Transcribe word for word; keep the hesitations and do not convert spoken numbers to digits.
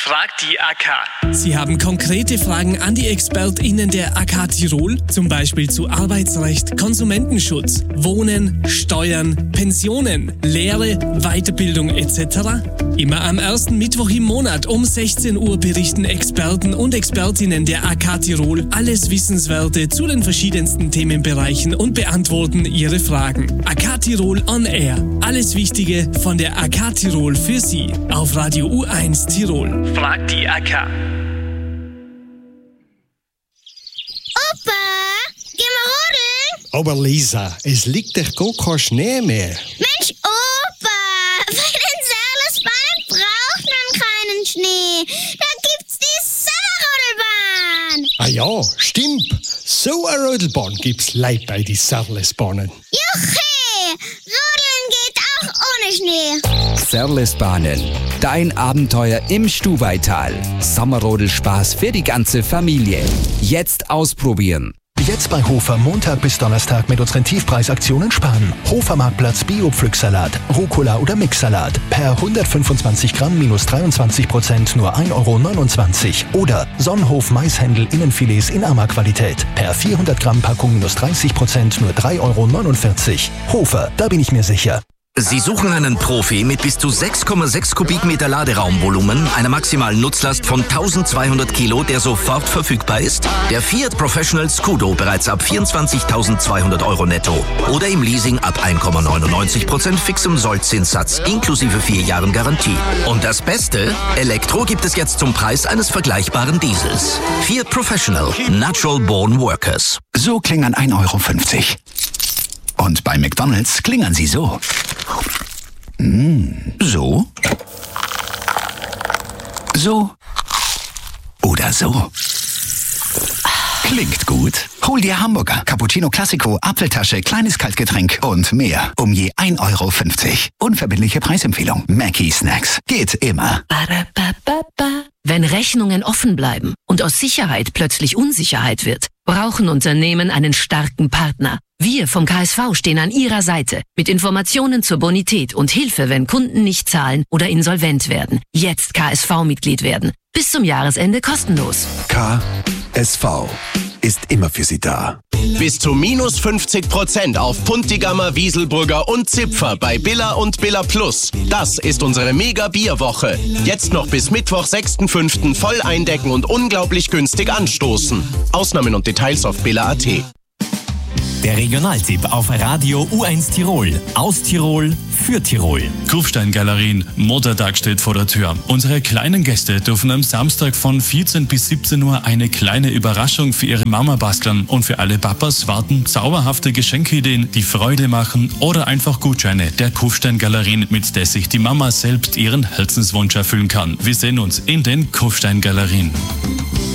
Frag die A K. Sie haben konkrete Fragen an die ExpertInnen der A K Tirol, zum Beispiel zu Arbeitsrecht, Konsumentenschutz, Wohnen, Steuern, Pensionen, Lehre, Weiterbildung et cetera? Immer am ersten Mittwoch im Monat um sechzehn Uhr berichten Experten und Expertinnen der A K Tirol alles Wissenswerte zu den verschiedensten Themenbereichen und beantworten Ihre Fragen. A K Tirol on Air. Alles Wichtige von der A K Tirol für Sie auf Radio U eins Tirol. Frag die A K. Opa, geh mal rodeln. Aber Lisa, es liegt doch gar kein Schnee mehr. Mensch, Opa, bei den Serlesbahn braucht man keinen Schnee. Da gibt's die Sommerrodelbahn. Ah ja, stimmt. So eine Rodelbahn gibt's leid bei die Serlesbahnen. Juchhe, rodeln geht auch ohne Schnee. Serlesbahnen, dein Abenteuer im Stubaital. Sommerrodelspaß für die ganze Familie. Jetzt ausprobieren. Jetzt bei Hofer Montag bis Donnerstag mit unseren Tiefpreisaktionen sparen. Hofer Marktplatz Bio-Pflücksalat, Rucola oder Mixsalat. Per hundertfünfundzwanzig Gramm minus dreiundzwanzig Prozent nur ein Euro neunundzwanzig. Oder Sonnenhof Maishändel Innenfilets in Arma-Qualität. Per vierhundert Gramm Packung minus dreißig Prozent nur drei Euro neunundvierzig. Hofer, da bin ich mir sicher. Sie suchen einen Profi mit bis zu sechs Komma sechs Kubikmeter Laderaumvolumen, einer maximalen Nutzlast von eintausendzweihundert Kilo, der sofort verfügbar ist? Der Fiat Professional Scudo bereits ab vierundzwanzigtausendzweihundert Euro netto oder im Leasing ab eins Komma neunundneunzig Prozent fixem Sollzinssatz inklusive vier Jahren Garantie. Und das Beste? Elektro gibt es jetzt zum Preis eines vergleichbaren Diesels. Fiat Professional, Natural Born Workers. So klingern ein Euro fünfzig. Und bei McDonald's klingern sie so. Mm, so. So. Oder so. Klingt gut. Hol dir Hamburger, Cappuccino Classico, Apfeltasche, kleines Kaltgetränk und mehr um je ein Euro fünfzig. Unverbindliche Preisempfehlung. Mackie Snacks. Geht immer. Wenn Rechnungen offen bleiben und aus Sicherheit plötzlich Unsicherheit wird, brauchen Unternehmen einen starken Partner. Wir vom K S V stehen an Ihrer Seite mit Informationen zur Bonität und Hilfe, wenn Kunden nicht zahlen oder insolvent werden. Jetzt K S V-Mitglied werden. Bis zum Jahresende kostenlos. K S V ist immer für Sie da. Bis zu minus fünfzig Prozent auf Puntigammer, Wieselburger und Zipfer bei Billa und Billa Plus. Das ist unsere Mega-Bierwoche. Jetzt noch bis Mittwoch, sechsten fünften voll eindecken und unglaublich günstig anstoßen. Ausnahmen und Details auf billa punkt at. Der Regionaltipp auf Radio U eins Tirol. Aus Tirol für Tirol. Kufstein-Galerien, Muttertag steht vor der Tür. Unsere kleinen Gäste dürfen am Samstag von vierzehn bis siebzehn Uhr eine kleine Überraschung für ihre Mama basteln. Und für alle Papas warten zauberhafte Geschenkeideen, die Freude machen oder einfach Gutscheine der Kufstein-Galerien, mit der sich die Mama selbst ihren Herzenswunsch erfüllen kann. Wir sehen uns in den Kufstein-Galerien.